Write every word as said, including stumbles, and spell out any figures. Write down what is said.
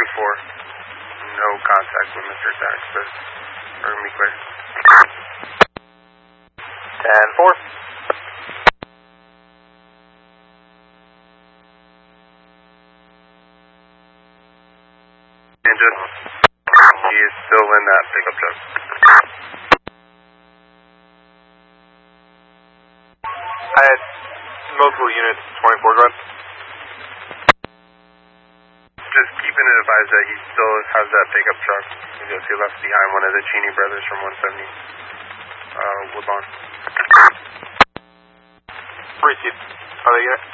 two four. No contact with Mister Dax, but we're going to be clear. ten four. Engine. He is still in that pickup truck. I had multiple units, twenty-four, go ahead. Just keeping it advised that he still has that pickup truck. He just he left behind one of the Cheney brothers from one seventy uh, Woodlawn. Receive. Other unit.